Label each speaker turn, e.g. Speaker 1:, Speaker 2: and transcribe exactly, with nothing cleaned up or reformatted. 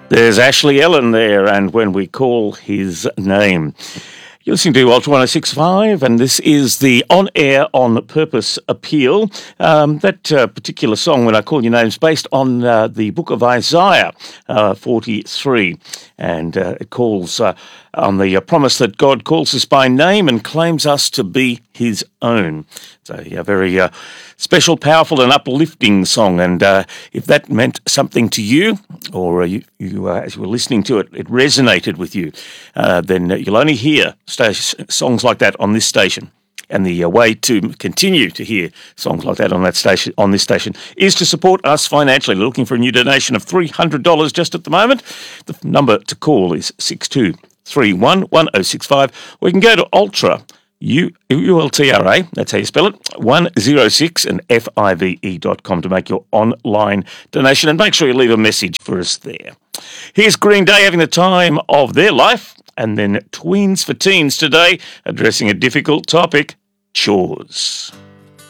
Speaker 1: There's Ashley Ellen there, and when we call his name. You're listening to Ultra one oh six point five, and this is the on-air, on-purpose appeal. Um, that uh, particular song, When I Call Your Name, is based on uh, the book of Isaiah uh, forty-three, and uh, it calls uh, on the uh, promise that God calls us by name and claims us to be his own. It's a, a very uh, special, powerful and uplifting song, and uh, if that meant something to you, or uh, you, you uh, as you were listening to it, it resonated with you, uh, then you'll only hear st- songs like that on this station. And the uh, way to continue to hear songs like that on that station, on this station, is to support us financially. We're looking for a new donation of three hundred dollars just at the moment. The number to call is six two three one, one oh six five, or you can go to Ultra, U L T R A, that's how you spell it, one oh six and F I V E dot com to make your online donation, and make sure you leave a message for us there. Here's Green Day having the time of their life, and then Tweens for Teens today, addressing a difficult topic, chores.